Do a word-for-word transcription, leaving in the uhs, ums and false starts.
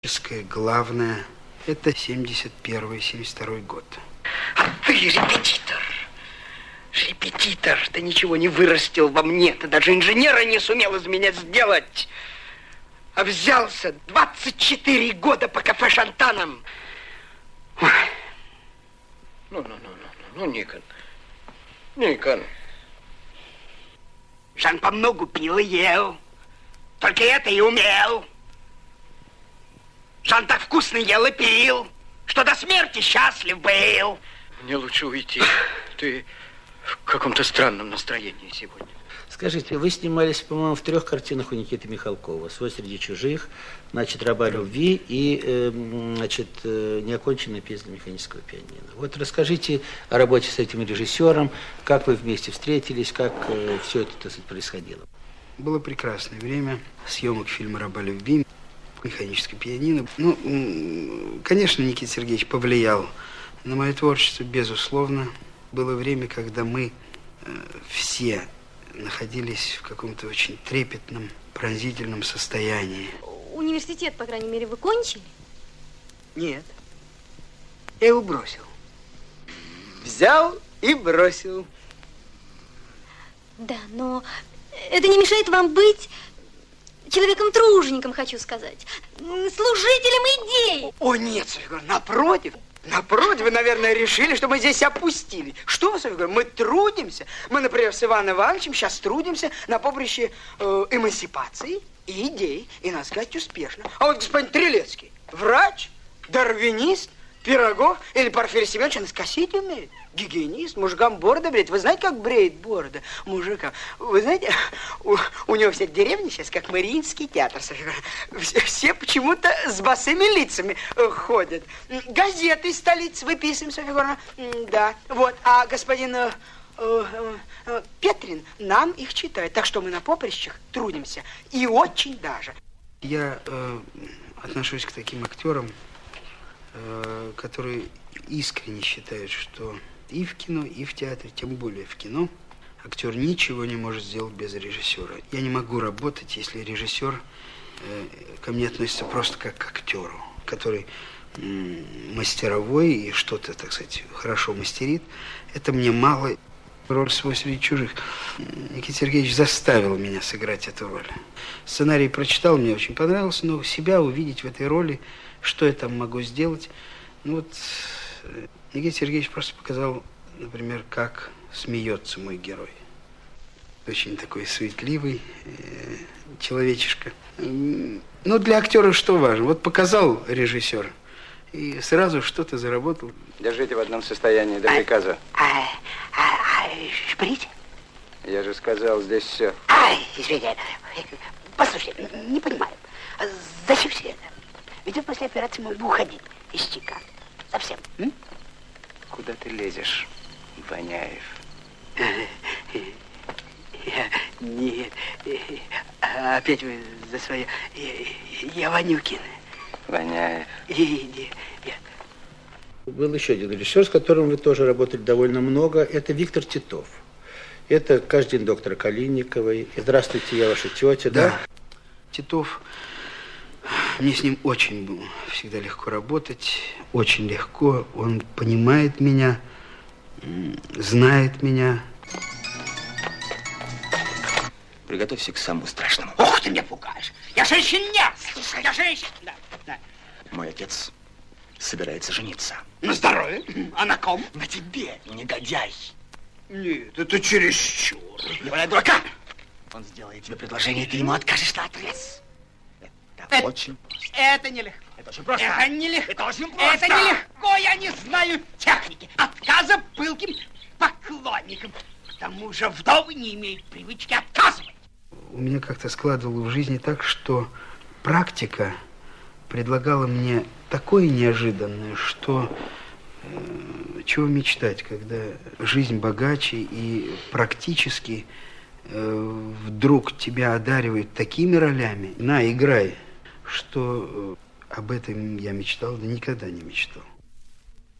Главное, это семьдесят первый семьдесят второй год. А ты репетитор. Репетитор. Ты ничего не вырастил во мне. Ты даже инженера не сумел из меня сделать. А взялся двадцать четыре года по кафе Шантанам. Ой. Ну, ну, ну, ну, ну, Никон. Никон. Жан помногу пил и ел. Только это и умел. Жан так вкусно ел и пил, что до смерти счастлив был. Мне лучше уйти. Ты в каком-то странном настроении сегодня. Скажите, вы снимались, по-моему, в трех картинах у Никиты Михалкова. «Свой среди чужих», значит, «Раба любви» и, э, значит, «Неоконченная песня для механического пианино». Вот расскажите о работе с этим режиссером, как вы вместе встретились, как э, все это, так сказать, происходило. Было прекрасное время съемок фильма «Раба любви», «Механическое пианино». Ну, конечно, Никита Сергеевич повлиял на мое творчество, безусловно. Было время, когда мы э, все находились в каком-то очень трепетном, пронзительном состоянии. Университет, по крайней мере, вы кончили? Нет. Я его бросил. Взял и бросил. Да, но это не мешает вам быть человеком-тружеником, хочу сказать. Служителем идей. О, нет, Софья Егоровна, напротив. Напротив, вы, наверное, решили, что мы здесь опустили. Что, Софья Егоровна, мы трудимся. Мы, например, с Иваном Ивановичем сейчас трудимся на поприще э, эмансипации и идей. И, надо сказать, успешно. А вот господин Трилецкий, врач, дарвинист, Пирогов или Порфирий Семенович, он скосить умеет. Гигиенист, мужикам бороды бреет. Вы знаете, как бреет борода мужикам? Вы знаете, у, у него вся деревня сейчас как Мариинский театр. Все, все почему-то с босыми лицами ходят. Газеты из столицы выписываем, Софья Егоровна. Да, вот. А господин э, э, э, Петрин нам их читает. Так что мы на поприщах трудимся. И очень даже. Я э, отношусь к таким актерам, которые искренне считают, что и в кино, и в театре, тем более в кино, актер ничего не может сделать без режиссера. Я не могу работать, если режиссер э, ко мне относится просто как к актеру, который м, мастеровой и что-то, так сказать, хорошо мастерит. Это мне мало. Роль «Свой среди чужих» Никита Сергеевич заставил меня сыграть эту роль. Сценарий прочитал, мне очень понравился, но себя увидеть в этой роли, что я там могу сделать. Ну вот Никита Сергеевич просто показал, например, как смеется мой герой. Очень такой суетливый э, человечишка. Но для актера что важно? Вот показал режиссер и сразу что-то заработал. Держите в одном состоянии до приказа. А, а, а, шприц? Я же сказал, здесь все. Ай, извините. Послушайте, не понимаю. Зачем все это? Ведь вот после операции мог бы уходить из ЧК. Совсем. М? Куда ты лезешь, Воняев? Я, нет. Опять вы за свое. Я, я Ванюкин. Воняев. Иди. Был еще один режиссер, с которым вы тоже работали довольно много. Это Виктор Титов. Это «Каждый день доктора Калиниковой». «Здравствуйте, я ваша тетя». Да, да? Титов. Мне с ним очень было всегда легко работать. Очень легко. Он понимает меня, знает меня. Приготовься к самому страшному. Ох, ты меня пугаешь. Я женщин нет. Я женщин. Да, да. Мой отец собирается жениться. На здоровье. А на ком? На тебе, негодяй. Нет, это чересчур. Не валяй дурака. Он сделает тебе предложение, и ты ему откажешь наотрез. Это, это очень просто. Это нелегко. Это очень просто. Это нелегко. Это очень просто. Это нелегко. Я не знаю техники. Отказа пылким поклонникам. К тому же вдовы не имеют привычки отказывать. У меня как-то складывалось в жизни так, что практика предлагала мне такое неожиданное, что э, чего мечтать, когда жизнь богаче и практически э, вдруг тебя одаривают такими ролями. На, играй, что э, об этом я мечтал, да никогда не мечтал.